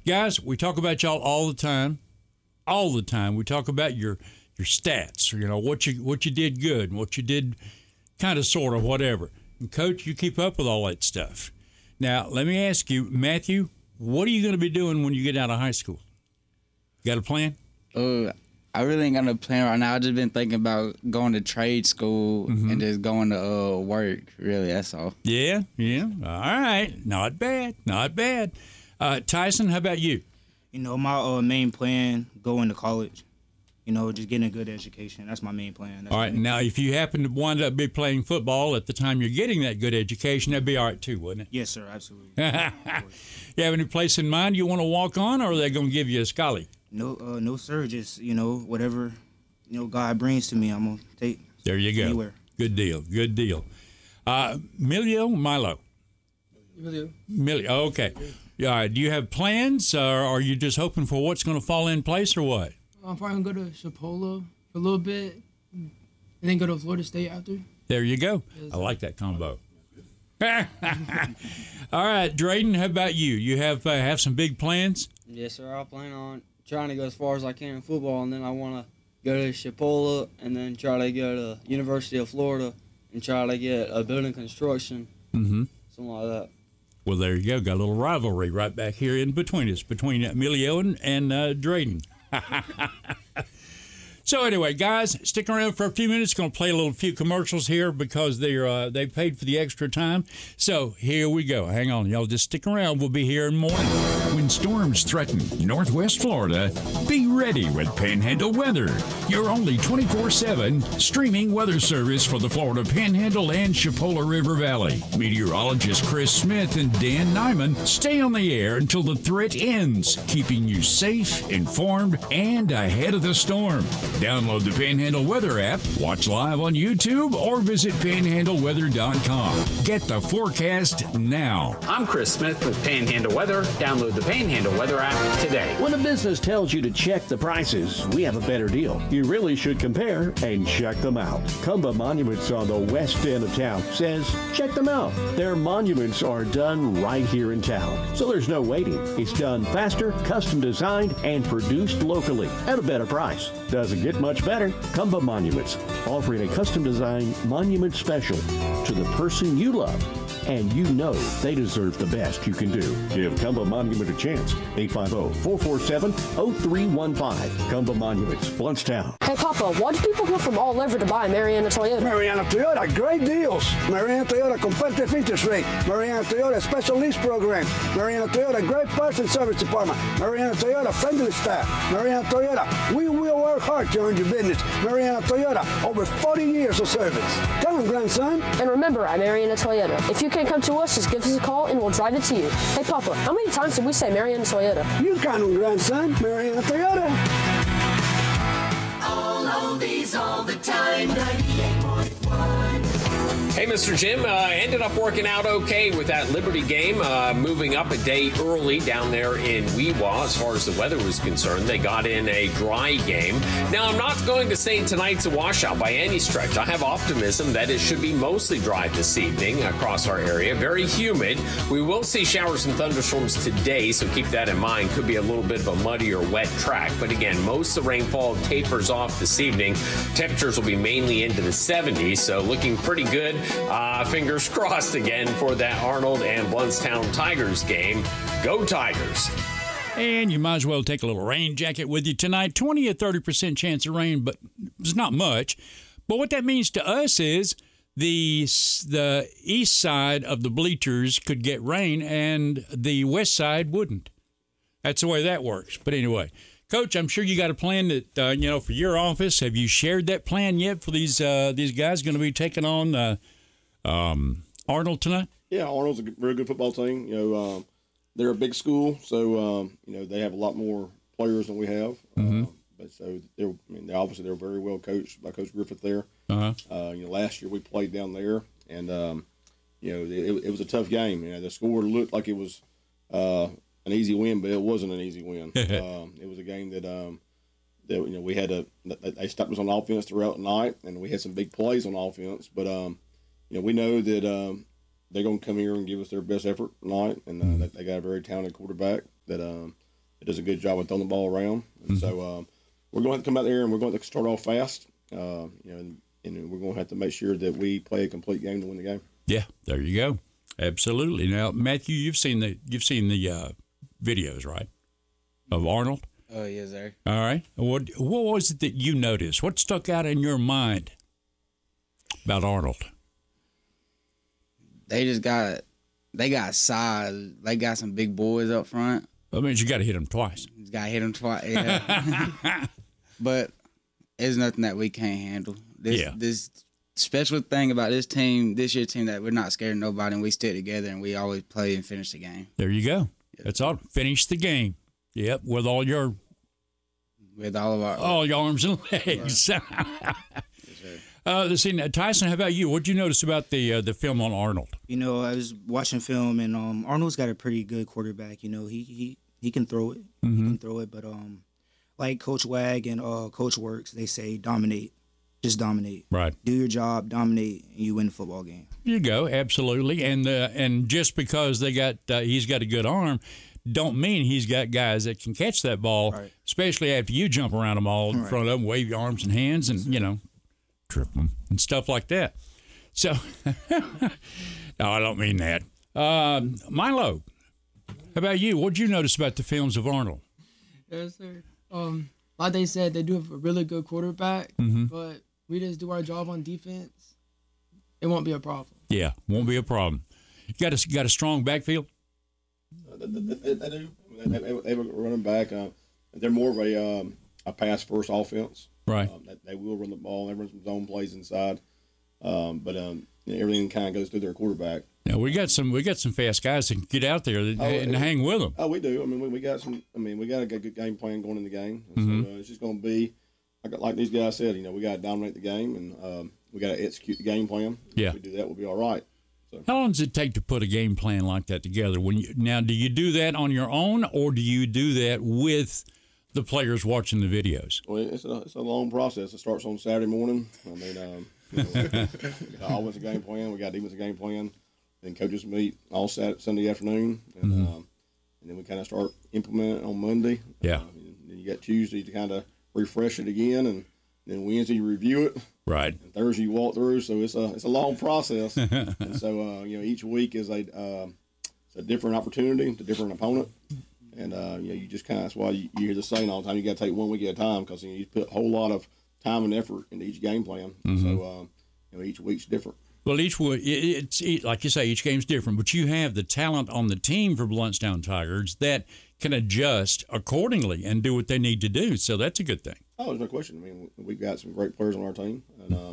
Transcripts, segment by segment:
Guys, we talk about y'all all the time. All the time. We talk about your stats, what you did good and what you did kind of, sort of, whatever. And, Coach, you keep up with all that stuff. Now, let me ask you, Matthew, what are you going to be doing when you get out of high school? Got a plan? I really ain't got no plan right now. I just been thinking about going to trade school and just going to work, really, that's all. Yeah. All right. Not bad. Tyson, how about you? My main plan, going to college. Just getting a good education. That's my main plan. All right. Now, if you happen to wind up be playing football at the time you're getting that good education, that'd be all right too, wouldn't it? Yes, sir. Absolutely. You have any place in mind you want to walk on, or are they going to give you a scholarship? No, sir. Just whatever God brings to me, I'm gonna take. There you go. Anywhere. Good deal. Milo. Okay. Do you have plans, or are you just hoping for what's going to fall in place, or what? I'm probably going to go to Chipola for a little bit and then go to Florida State after. There you go. I like that combo. All right, Drayden, how about you? You have some big plans? Yes, sir. I plan on trying to go as far as I can in football, and then I want to go to Chipola and then try to go to University of Florida and try to get a building construction, something like that. Well, there you go. Got a little rivalry right back here in between us, between Emilio and Drayden. So anyway, guys, stick around for a few minutes. Going to play a few commercials here because they paid for the extra time. So here we go. Hang on, y'all. Just stick around. We'll be here in the morning. When storms threaten Northwest Florida, be ready with Panhandle Weather, your only 24/7 streaming weather service for the Florida Panhandle and Chipola River Valley. Meteorologist Chris Smith and Dan Nyman stay on the air until the threat ends, keeping you safe, informed, and ahead of the storm. Download the Panhandle Weather app, watch live on YouTube, or visit panhandleweather.com. Get the forecast now. I'm Chris Smith with Panhandle Weather. Download the Panhandle Weather app today. When a business tells you to check the prices, we have a better deal. You really should compare and check them out. Cumba Monuments on the west end of town says, check them out. Their monuments are done right here in town, so there's no waiting. It's done faster, custom designed, and produced locally at a better price. Doesn't get much better. Cumba Monuments, offering a custom designed monument special to the person you love, and you know they deserve the best you can do. Give Cumba Monument a chance. 850-447-0315. Cumba Monuments, Bluntstown. Hey, Papa, why do people come from all over to buy Mariana Toyota? Mariana Toyota, great deals. Mariana Toyota, competitive interest rate. Mariana Toyota, special lease program. Mariana Toyota, great parts and service department. Mariana Toyota, friendly staff. Mariana Toyota, we will work hard to earn your business. Mariana Toyota, over 40 years of service. Come on, grandson. And remember, at Mariana Toyota, if you can't come to us, just give us a call and we'll drive it to you. Hey, Papa, how many times did we say Mariana Toyota? You count on, grandson. Mariana Toyota. All oldies all the time. 98.1. Hey, Mr. Jim, ended up working out okay with that Liberty game, moving up a day early down there in Weewa as far as the weather was concerned. They got in a dry game. Now, I'm not going to say tonight's a washout by any stretch. I have optimism that it should be mostly dry this evening across our area. Very humid. We will see showers and thunderstorms today, so keep that in mind. Could be a little bit of a muddy or wet track. But again, most of the rainfall tapers off this evening. Temperatures will be mainly into the 70s, so looking pretty good. Fingers crossed again for that Arnold and Bluntstown Tigers game. Go Tigers! And you might as well take a little rain jacket with you tonight. 20 or 30% chance of rain, but it's not much. But what that means to us is the east side of the bleachers could get rain and the west side wouldn't. That's the way that works. But anyway, Coach, I'm sure you got a plan that, for your office. Have you shared that plan yet for these guys going to be taking on Arnold tonight? Yeah, Arnold's a very good football team. They're a big school, so they have a lot more players than we have. But so obviously they're very well coached by Coach Griffith there. Last year we played down there, and it was a tough game. The score looked like it was an easy win, but it wasn't an easy win. It was a game that we had they stopped us on offense throughout the night, and we had some big plays on offense. But we know that they're going to come here and give us their best effort tonight, and they got a very talented quarterback that that does a good job of throwing the ball around. And so we're going to come out there and we're going to start off fast. And we're going to have to make sure that we play a complete game to win the game. Yeah, there you go. Absolutely. Now, Matthew, you've seen the videos, right, of Arnold? Oh, yes, sir. All right. What was it that you noticed? What stuck out in your mind about Arnold? They got size. They got some big boys up front. That means you got to hit them twice. You got to hit them twice, yeah. But it's nothing that we can't handle. This special thing about this year's team, that we're not scared of nobody, and we stick together, and we always play and finish the game. There you go. That's all. Finish the game. Yep, with all your arms and legs. Let's see, Tyson, how about you? What did you notice about the film on Arnold? You know, I was watching film, and Arnold's got a pretty good quarterback. You know, he can throw it. Mm-hmm. He can throw it, but like Coach Wag and Coach Works, they say dominate. Just dominate. Right. Do your job, dominate, and you win the football game. You go, absolutely. And just because he's got a good arm, don't mean he's got guys that can catch that ball, right, especially after you jump around them all in front of them, wave your arms and hands, and trip them and stuff like that. So, no, I don't mean that. Milo, how about you? What did you notice about the films of Arnold? Yes, sir. Like they said, they do have a really good quarterback, but we just do our job on defense. It won't be a problem. Yeah, won't be a problem. You got a strong backfield? They do. They have a running back. They're more of a pass first offense. Right. They will run the ball. They run some zone plays inside, but everything kind of goes through their quarterback. Now we got some fast guys that can get out there and hang with them. Oh, we do. I mean, we got some. I mean, we got a good game plan going in the game. And so it's just going to be like these guys said. We got to dominate the game, and we got to execute the game plan. Yeah. If we do that, we'll be all right. So. How long does it take to put a game plan like that together? Now, do you do that on your own, or do you do that with the players watching the videos? Well, it's a long process. It starts on Saturday morning. I mean, we got offensive game plan. We got defensive game plan. Then coaches meet all Sunday afternoon, and then we kind of start implementing it on Monday. Yeah. And then you got Tuesday to kind of refresh it again, and then Wednesday you review it. Right. And Thursday you walk through. So it's a long process. And so each week is a different opportunity, a different opponent, and you just kind of, that's why you hear the saying all the time. You got to take 1 week at a time, because you put a whole lot of time and effort into each game plan. So each week's different. Well, it's like you say, each game's different, but you have the talent on the team for Blountstown Tigers that can adjust accordingly and do what they need to do. So that's a good thing. Oh, there's no question. I mean, we've got some great players on our team,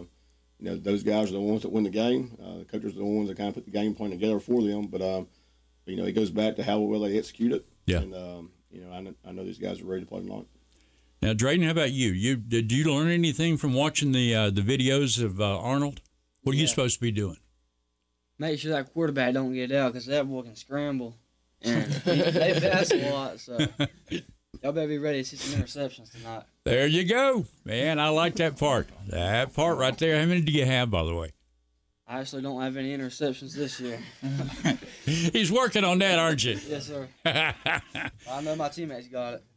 and those guys are the ones that win the game. The coaches are the ones that kind of put the game plan together for them. But it goes back to how well they execute it. Yeah. And I know these guys are ready to play tonight. Now, Drayden, how about you? Did you learn anything from watching the videos of Arnold? What are you supposed to be doing? Make sure that quarterback don't get out, because that boy can scramble. And they pass a lot, so y'all better be ready to see some interceptions tonight. There you go. Man, I like that part. That part right there. How many do you have, by the way? I actually don't have any interceptions this year. He's working on that, aren't you? Yes, sir. I know my teammates got it.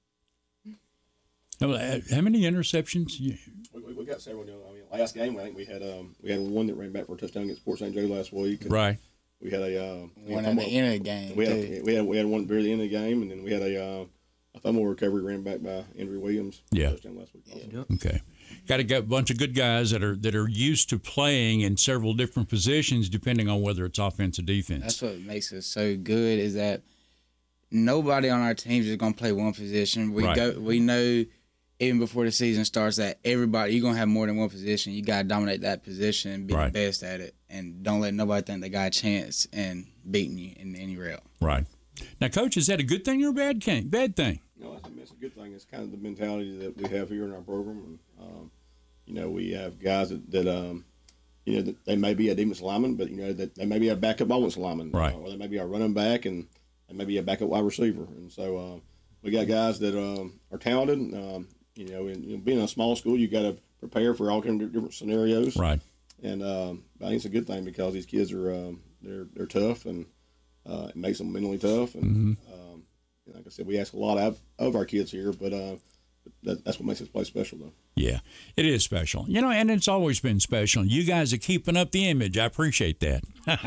How many interceptions? We got several. Last game I think we had one that ran back for a touchdown against Port St. Joe last week. Right. We had one at the end of the game. We had one near the end of the game, and then we had a fumble recovery ran back by Andrew Williams. Yeah. Touchdown last week. Yeah. Okay. Got a bunch of good guys that are used to playing in several different positions, depending on whether it's offense or defense. That's what makes us so good, is that nobody on our team is just gonna play one position. We know even before the season starts that you're gonna have more than one position. You gotta dominate that position and be the best at it, and don't let nobody think they got a chance in beating you in any route. Right. Now, Coach, is that a good thing or a bad thing? No, it's a good thing. It's kind of the mentality that we have here in our program. And, we have guys that that they may be a defensive lineman, but that they may be a backup offensive lineman, right? Or they may be a running back, and they may be a backup wide receiver. And so we got guys that are talented. And being a small school, you got to prepare for all kinds of different scenarios, right? And I think it's a good thing, because these kids are they're tough, and it makes them mentally tough. And like I said, we ask a lot of our kids here, but that's what makes this place special, though. Yeah, it is special. You know, and it's always been special. You guys are keeping up the image. I appreciate that.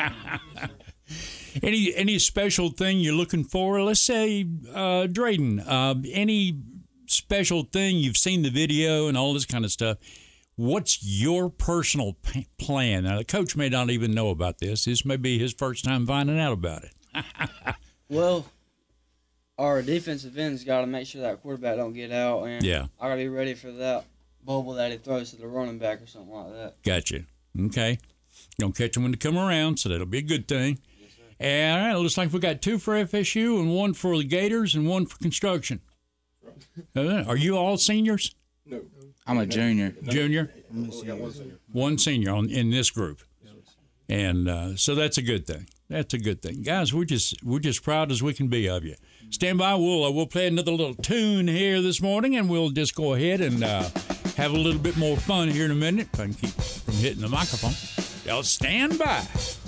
Any special thing you're looking for? Let's say, Drayden, any special thing, you've seen the video and all this kind of stuff. What's your personal plan? Now, the coach may not even know about this. This may be his first time finding out about it. Well, our defensive end's got to make sure that quarterback don't get out, and I got to be ready for that bubble that he throws to the running back or something like that. Gotcha. Okay. Don't catch them when they come around, so that'll be a good thing. Yes, sir. And all right, it looks like we got 2 for FSU and 1 for the Gators and 1 for construction. Right. Are you all seniors? No. I'm a junior. Junior? One senior in this group. And so that's a good thing. That's a good thing. Guys, we're just proud as we can be of you. Stand by. We'll play another little tune here this morning, and we'll just go ahead and have a little bit more fun here in a minute. If I can keep from hitting the microphone. Y'all stand by.